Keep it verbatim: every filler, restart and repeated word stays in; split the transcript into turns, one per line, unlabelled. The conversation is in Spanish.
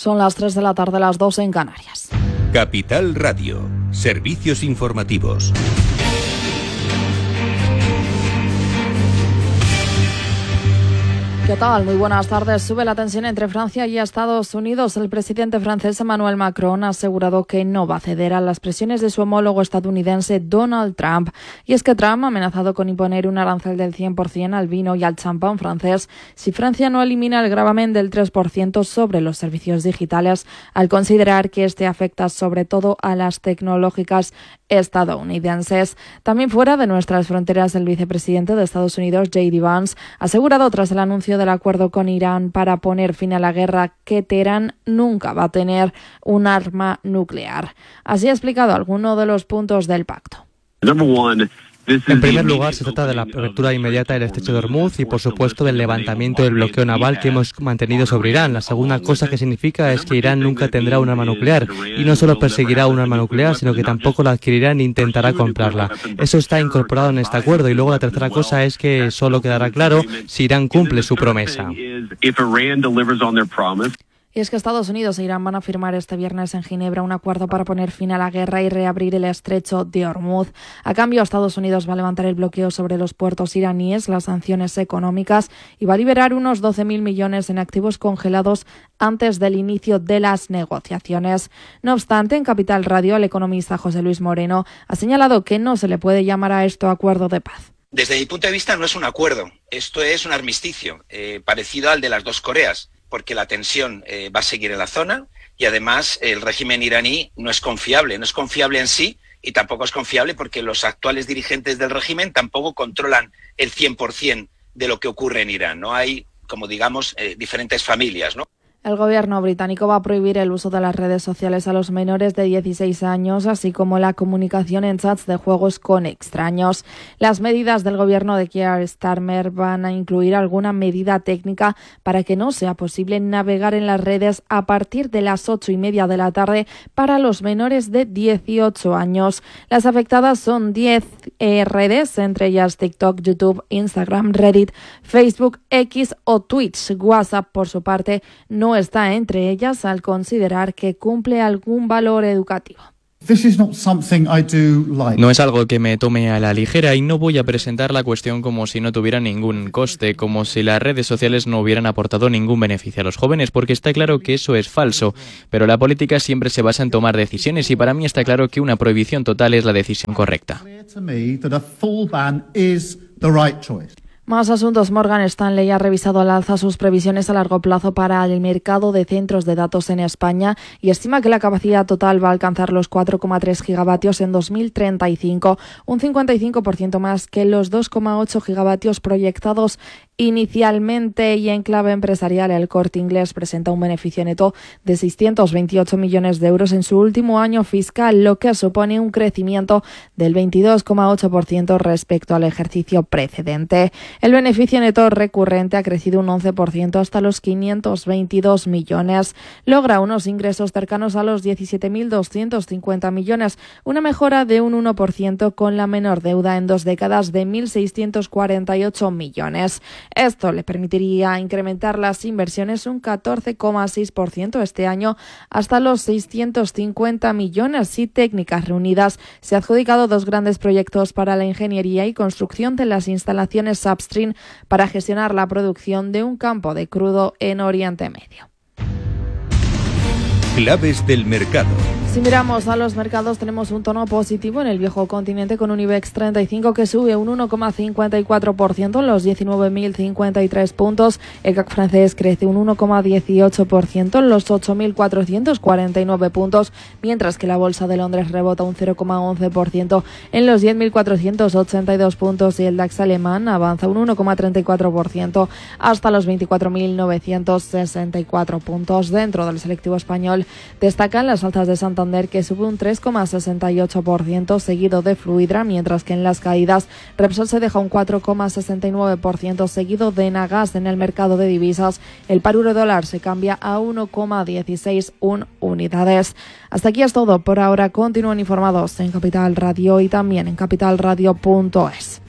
Son las tres de la tarde, las dos en Canarias.
Capital Radio, servicios informativos.
¿Qué tal? Muy buenas tardes. Sube la tensión entre Francia y Estados Unidos. El presidente francés Emmanuel Macron ha asegurado que no va a ceder a las presiones de su homólogo estadounidense Donald Trump. Y es que Trump ha amenazado con imponer un arancel del cien por ciento al vino y al champán francés si Francia no elimina el gravamen del tres por ciento sobre los servicios digitales, al considerar que este afecta sobre todo a las tecnológicas estadounidenses. También fuera de nuestras fronteras, el vicepresidente de Estados Unidos, J D Vance, ha asegurado tras el anuncio del acuerdo con Irán para poner fin a la guerra que Teherán nunca va a tener un arma nuclear. Así ha explicado alguno de los puntos del pacto.
En primer lugar, se trata de la apertura inmediata del estrecho de Hormuz y, por supuesto, del levantamiento del bloqueo naval que hemos mantenido sobre Irán. La segunda cosa que significa es que Irán nunca tendrá un arma nuclear y no solo perseguirá un arma nuclear, sino que tampoco la adquirirá ni intentará comprarla. Eso está incorporado en este acuerdo. Y luego la tercera cosa es que solo quedará claro si Irán cumple su promesa.
Y es que Estados Unidos e Irán van a firmar este viernes en Ginebra un acuerdo para poner fin a la guerra y reabrir el estrecho de Hormuz. A cambio, Estados Unidos va a levantar el bloqueo sobre los puertos iraníes, las sanciones económicas y va a liberar unos doce mil millones en activos congelados antes del inicio de las negociaciones. No obstante, en Capital Radio, el economista José Luis Moreno ha señalado que no se le puede llamar a esto acuerdo de paz.
Desde mi punto de vista no es un acuerdo, esto es un armisticio, eh, parecido al de las dos Coreas, porque la tensión eh, va a seguir en la zona y además el régimen iraní no es confiable, no es confiable en sí y tampoco es confiable porque los actuales dirigentes del régimen tampoco controlan el cien por ciento de lo que ocurre en Irán, ¿no? Hay, como digamos, eh, diferentes familias, ¿no?
El gobierno británico va a prohibir el uso de las redes sociales a los menores de dieciséis años, así como la comunicación en chats de juegos con extraños. Las medidas del gobierno de Keir Starmer van a incluir alguna medida técnica para que no sea posible navegar en las redes a partir de las ocho y media de la tarde para los menores de dieciocho años. Las afectadas son diez eh, redes, entre ellas TikTok, YouTube, Instagram, Reddit, Facebook, X o Twitch. WhatsApp, por su parte, no está entre ellas al considerar que cumple algún valor educativo.
No es algo que me tome a la ligera y no voy a presentar la cuestión como si no tuviera ningún coste, como si las redes sociales no hubieran aportado ningún beneficio a los jóvenes, porque está claro que eso es falso. Pero la política siempre se basa en tomar decisiones y para mí está claro que una prohibición total es la decisión correcta.
Más asuntos. Morgan Stanley ha revisado al alza sus previsiones a largo plazo para el mercado de centros de datos en España y estima que la capacidad total va a alcanzar los cuatro coma tres gigavatios en dos mil treinta y cinco, un cincuenta y cinco por ciento más que los dos coma ocho gigavatios proyectados inicialmente. Y en clave empresarial, el Corte Inglés presenta un beneficio neto de seiscientos veintiocho millones de euros en su último año fiscal, lo que supone un crecimiento del veintidós coma ocho por ciento respecto al ejercicio precedente. El beneficio neto recurrente ha crecido un once por ciento hasta los quinientos veintidós millones. Logra unos ingresos cercanos a los diecisiete mil doscientos cincuenta millones, una mejora de un uno por ciento con la menor deuda en dos décadas de mil seiscientos cuarenta y ocho millones. Esto le permitiría incrementar las inversiones un catorce coma seis por ciento este año hasta los seiscientos cincuenta millones. Y Técnicas Reunidas se ha adjudicado dos grandes proyectos para la ingeniería y construcción de las instalaciones upstream para gestionar la producción de un campo de crudo en Oriente Medio.
Claves del mercado.
Si miramos a los mercados, tenemos un tono positivo en el viejo continente con un IBEX treinta y cinco que sube un uno coma cincuenta y cuatro por ciento en los diecinueve mil cincuenta y tres puntos. El C A C francés crece un uno coma dieciocho por ciento en los ocho mil cuatrocientos cuarenta y nueve puntos, mientras que la bolsa de Londres rebota un cero coma once por ciento en los diez mil cuatrocientos ochenta y dos puntos y el DAX alemán avanza un uno coma treinta y cuatro por ciento hasta los veinticuatro mil novecientos sesenta y cuatro puntos. Dentro del selectivo español destacan las alzas de Santander, que sube un tres coma sesenta y ocho por ciento, seguido de Fluidra, mientras que en las caídas Repsol se deja un cuatro coma sesenta y nueve por ciento, seguido de Nagas. En el mercado de divisas, el par euro dólar se cambia a uno coma dieciséis uno unidades. Hasta aquí es todo por ahora. Continúen informados en Capital Radio y también en capital radio punto es.